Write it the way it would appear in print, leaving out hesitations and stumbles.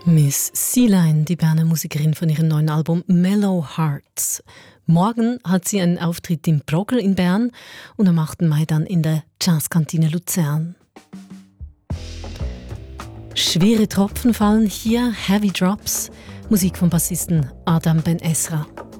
Miss Sea-Line, die Berner Musikerin von ihrem neuen Album Mellow Hearts. Morgen hat sie einen Auftritt im Brogger in Bern und am 8. Mai dann in der Jazzkantine Luzern. Schwere Tropfen fallen hier, Heavy Drops, Musik vom Bassisten Adam Ben Esra.